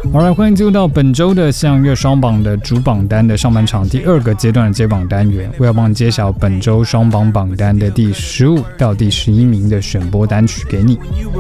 好了，欢迎进入到本周的西洋乐双榜的主榜单的上半场第2个阶段的接榜单元，我要帮你揭晓本周双榜榜单的第15到第11名的选播单曲给你。